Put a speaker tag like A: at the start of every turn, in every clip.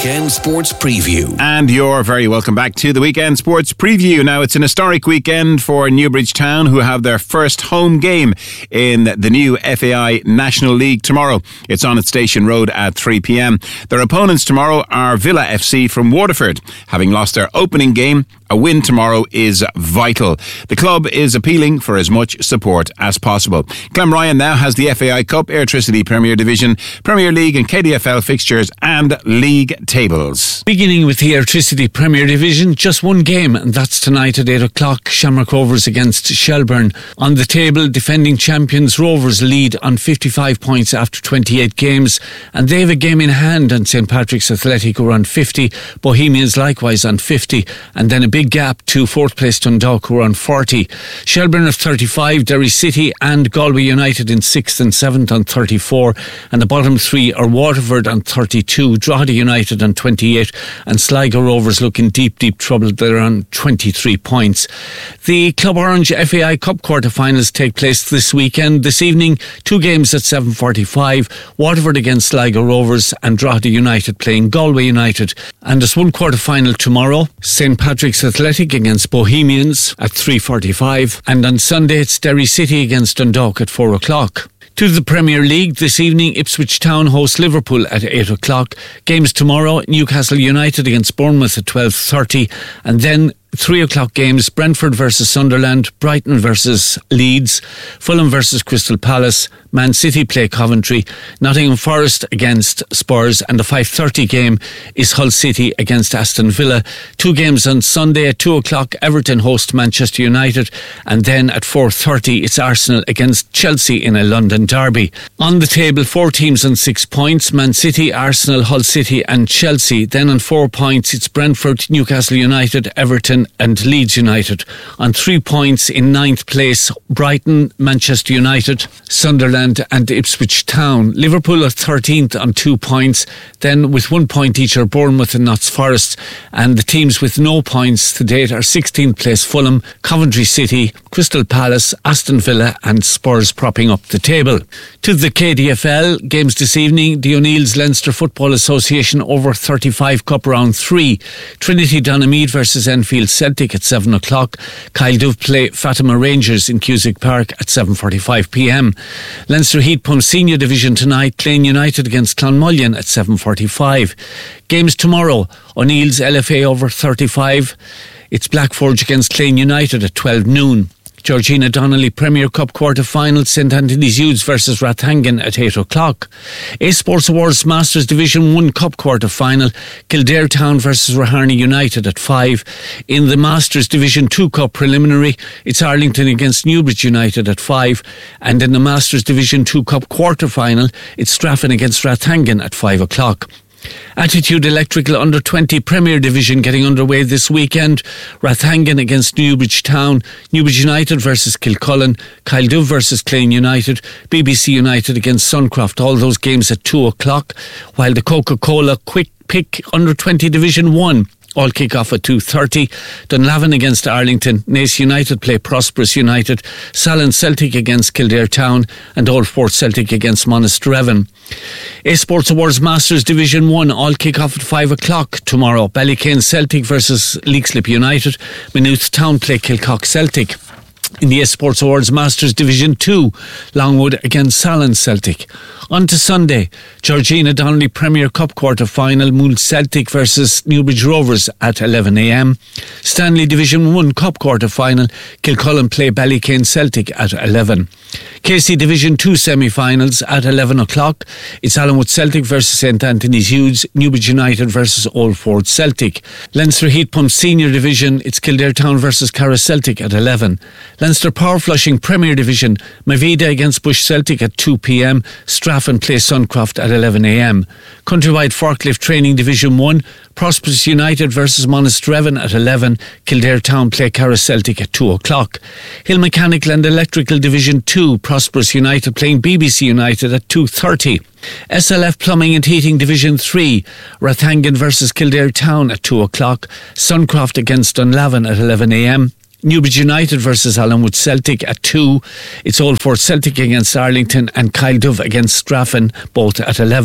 A: Weekend Sports Preview.
B: And you're very welcome back to the Weekend Sports Preview. Now, it's an historic weekend for Newbridge Town, who have their first home game in the new FAI National League tomorrow. It's on at Station Road at 3 p.m. Their opponents tomorrow are Villa FC from Waterford. Having lost their opening game, a win tomorrow is vital. The club is appealing for as much support as possible. Clem now has the FAI Cup, Airtricity Premier Division, Premier League and KDFL fixtures and league tables.
C: Beginning with the Airtricity Premier Division, just one game, and that's tonight at 8 o'clock. Shamrock Rovers against Shelbourne. On the table, defending champions Rovers lead on 55 points after 28 games, and they have a game in hand on St. Patrick's Athletic, who are on 50, Bohemians likewise on 50, and then a big gap to fourth place Dundalk, who are on 40. Shelbourne have 35, Derry City and Galway United in 6th and 7th on 34, and the bottom three are Waterford on 32, Drogheda United on 28, and Sligo Rovers look in deep trouble. They're on 23 points. The Club Orange FAI Cup quarter-finals take place this weekend. This evening, two games at 7:45, Waterford against Sligo Rovers and Drogheda United playing Galway United. And there's one quarter-final tomorrow, St. Patrick's Athletic against Bohemians at 3:45, and on Sunday it's Derry City against Dundalk at 4 o'clock. To the Premier League this evening, Ipswich Town host Liverpool at 8 o'clock. Games tomorrow, Newcastle United against Bournemouth at 12:30, and then 3 o'clock games, Brentford versus Sunderland, Brighton versus Leeds, Fulham versus Crystal Palace, Man City play Coventry, Nottingham Forest against Spurs, and the 5:30 game is Hull City against Aston Villa. Two games on Sunday at 2 o'clock, Everton host Manchester United, and then at 4:30 it's Arsenal against Chelsea in a London derby. On the table, 4 teams on 6 points, Man City, Arsenal, Hull City and Chelsea. Then on 4 points it's Brentford, Newcastle United, Everton and Leeds United. On 3 points in 9th place, Brighton, Manchester United, Sunderland and Ipswich Town. Liverpool are 13th on 2 points. Then with 1 point each are Bournemouth and Notts Forest. And the teams with no points to date are 16th place Fulham, Coventry City, Crystal Palace, Aston Villa and Spurs propping up the table. To the KDFL, games this evening, the O'Neill's Leinster Football Association over 35 Cup round 3. Trinity Donamead versus Enfield Celtic at 7 o'clock. Kyle Dove play Fatima Rangers in Cusack Park at 7:45 p.m. Leinster Heat Pump Senior Division tonight, Clane United against Clonmullion at 7:45. Games tomorrow, O'Neill's LFA over 35. It's Blackforge against Clane United at 12 noon. Georgina Donnelly Premier Cup quarter-final, St Anthony's Youths versus Rathangan at 8 o'clock. A Sports Awards Masters Division 1 Cup quarter-final, Kildare Town versus Raharney United at 5. In the Masters Division 2 Cup preliminary, it's Arlington against Newbridge United at 5. And in the Masters Division 2 Cup quarter-final, it's Straffan against Rathangan at 5 o'clock. Attitude Electrical Under 20 Premier Division getting underway this weekend. Rathangan against Newbridge Town, Newbridge United versus Kilcullen, Kyle Dove versus Clane United, BBC United against Suncroft. All those games at 2 o'clock. While the Coca-Cola Quick Pick Under 20 Division 1 all kick off at 2:30. Dunlavin against Arlington, Naas United play Prosperous United, Salon Celtic against Kildare Town and Old Fort Celtic against Monasterevin. A Sports Awards Masters Division 1 all kick off at 5 o'clock tomorrow. Ballykane Celtic versus Leixlip United, Maynooth Town play Kilcock Celtic. In the Sports Awards Masters Division 2, Longwood against Salon Celtic. On to Sunday, Georgina Donnelly Premier Cup quarter-final, Mool Celtic versus Newbridge Rovers at 11 a.m. Stanley Division 1 Cup quarter-final, Kilcullen play Ballykane Celtic at 11. KC Division 2 semi-finals at 11 o'clock. It's Allenwood Celtic versus St Anthony's Youths, Newbridge United versus Old Fort Celtic. Leinster Heat Pump Senior Division, it's Kildare Town versus Carra Celtic at 11. Leinster Power Flushing Premier Division, Mavida against Bush Celtic at 2 p.m. Straffan play Suncroft at 11 a.m. Countrywide Forklift Training Division 1, Prosperous United versus Monasterevin at 11. Kildare Town play Carra Celtic at 2 o'clock. Hill Mechanical and Electrical Division 2, Prosperous United playing BBC United at 2:30. SLF Plumbing and Heating Division 3, Rathangan versus Kildare Town at 2 o'clock. Suncroft against Dunlavin at 11 a.m. Newbridge United versus Allenwood Celtic at 2. It's Old Fort Celtic against Arlington and Kyle Dove against Straffan, both at 11.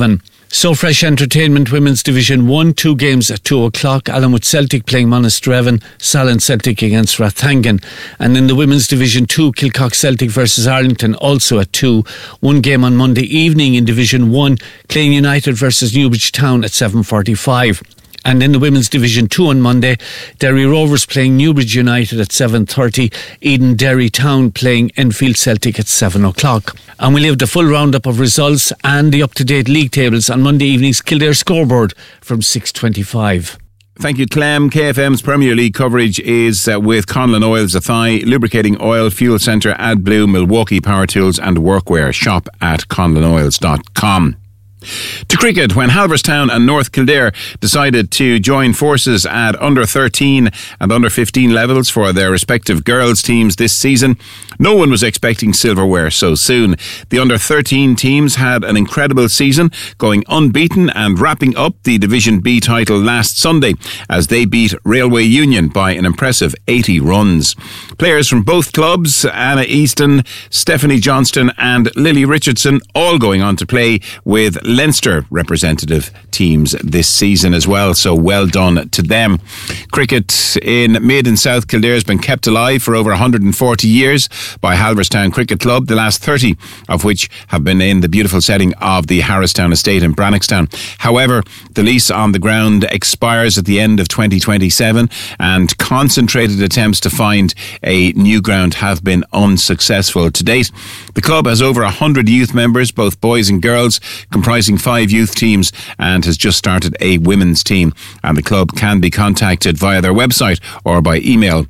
C: So Fresh Entertainment Women's Division 1, 2 games at 2 o'clock. Allenwood Celtic playing Monasterevin, Salon Celtic against Rathangan. And in the Women's Division 2, Kilcock Celtic versus Arlington, also at 2. 1 game on Monday evening in Division 1, Clane United versus Newbridge Town at 7:45. And in the Women's Division 2 on Monday, Derry Rovers playing Newbridge United at 7:30, Eden Derry Town playing Enfield Celtic at 7 o'clock. And we'll have the full roundup of results and the up-to-date league tables on Monday evening's Kildare Scoreboard from 6:25.
B: Thank you, Clem. KFM's Premier League coverage is with Conlon Oils, Athy, Lubricating Oil, Fuel Centre, AdBlue, Milwaukee Power Tools and Workwear. Shop at conlonoils.com. To cricket, when Halverstown and North Kildare decided to join forces at under 13 and under 15 levels for their respective girls' teams this season, no one was expecting silverware so soon. The under 13 teams had an incredible season, going unbeaten and wrapping up the Division B title last Sunday as they beat Railway Union by an impressive 80 runs. Players from both clubs, Anna Easton, Stephanie Johnston and Lily Richardson, all going on to play with Leinster representative teams this season as well, so well done to them. Cricket in Mid and South Kildare has been kept alive for over 140 years by Halverstown Cricket Club, the last 30 of which have been in the beautiful setting of the Harristown estate in Brannockstown. However, the lease on the ground expires at the end of 2027 and concentrated attempts to find a new ground have been unsuccessful to date. The club has over 100 youth members, both boys and girls, comprising 5 youth teams, and has just started a women's team. And the club can be contacted via their website or by email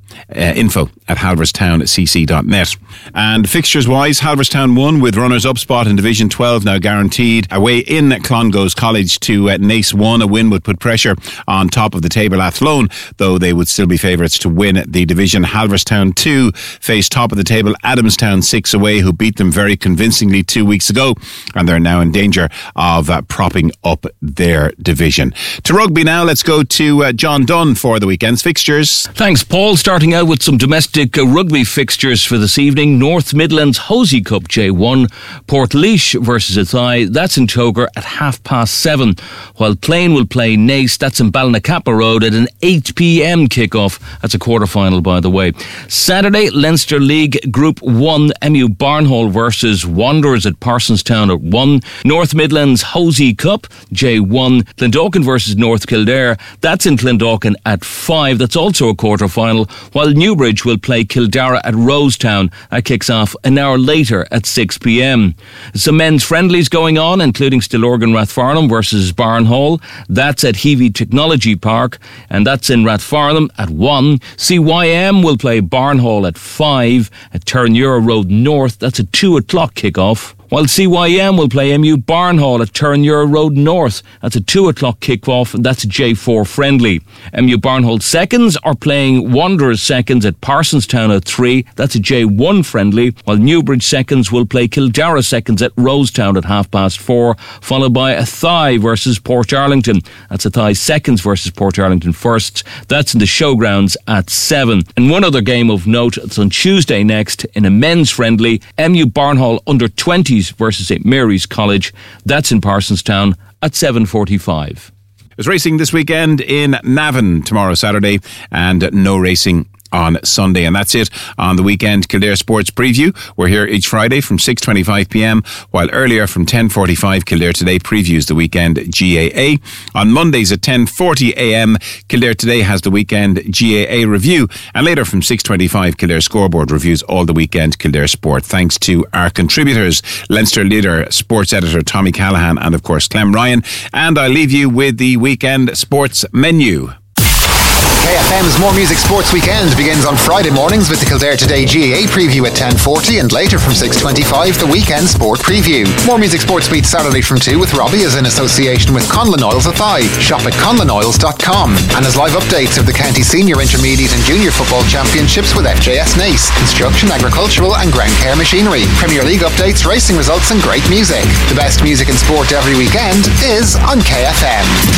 B: info@halverstowncc.net. And fixtures wise, Halverstown won with runners-up spot in Division 12 now guaranteed. Away in Clongowes College to Nace 1, a win would put pressure on top of the table Athlone, though they would still be favourites to win the division. Halverstown 2 faced top of the table Adamstown 6 away, who beat them very convincingly 2 weeks ago, and they're now in danger of propping up their division. To rugby now, let's go to John Dunn for the weekend's fixtures.
A: Thanks, Paul. Starting out with some domestic rugby fixtures for this evening. North Midlands Hosey Cup J1, Portlaoise versus Athy, that's in Togar at 7:30, while Plain will play Nace, that's in Ballinacappa Road at an 8 p.m. kickoff. That's a quarter-final, by the way. Saturday, Leinster League Group 1, MU Barnhall versus Wanderers at Parsonstown at 1. North Midlands Hosey Cup J1, Clondalkin versus North Kildare, that's in Clondalkin at 5. That's also a quarter-final, while Newbridge will play Kildare at Rosetown. That kicks off an hour later at 6 p.m. Some men's friendlies going on, including Stillorgan Rathfarnham versus Barnhall. That's at Heavey Technology Park, and that's in Rathfarnham at 1. CYM will play Barnhall at 5 at Turnure Road North. That's a 2 o'clock kickoff. While CYM will play MU Barnhall at Turnure Road North. That's a 2 o'clock kick-off, and that's a J4 friendly. MU Barnhall seconds are playing Wanderers seconds at Parsonstown at 3. That's a J1 friendly, while Newbridge seconds will play Kildare seconds at Rosetown at 4:30, followed by Athy versus Port Arlington. That's Athy seconds versus Port Arlington firsts. That's in the showgrounds at 7. And one other game of note, it's on Tuesday next in a men's friendly, MU Barnhall under 20s versus St Mary's College. That's in Parsonstown at 7:45.
B: There's racing this weekend in Navan tomorrow, Saturday, and no racing on Sunday. And that's it on the weekend Kildare Sports Preview. We're here each Friday from 6:25 p.m, while earlier from 10:45 Kildare Today previews the weekend GAA. On Mondays at 10:40 a.m, Kildare Today has the weekend GAA review, and later from 6:25 Kildare Scoreboard reviews all the weekend Kildare Sport. Thanks to our contributors, Leinster leader, sports editor Tommy Callahan, and of course Clem Ryan. And I leave you with the weekend sports menu.
D: KFM's More Music Sports Weekend begins on Friday mornings with the Kildare Today GAA preview at 10:40, and later from 6:25 the weekend sport preview. More Music Sports meets Saturday from 2 with Robbie is in association with Conlon Oils Athy. Shop at conlonoils.com, and as live updates of the county senior, intermediate and junior football championships with FJS Nace, construction, agricultural and ground care machinery, Premier League updates, racing results and great music. The best music and sport every weekend is on KFM.